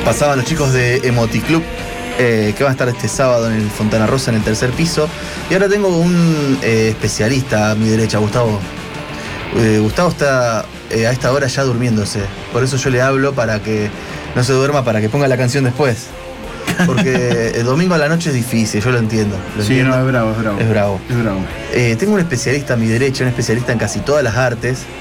Pasaban los chicos de Emoticlub, que van a estar este sábado en el Fontana Rosa, en el tercer piso. Y ahora tengo un especialista a mi derecha, Gustavo. Gustavo está a esta hora ya durmiéndose. Por eso yo le hablo para que no se duerma, para que ponga la canción después. Porque el domingo a la noche es difícil, yo lo entiendo. Sí, no, es bravo. Es bravo. Tengo un especialista a mi derecha, un especialista en casi todas las artes.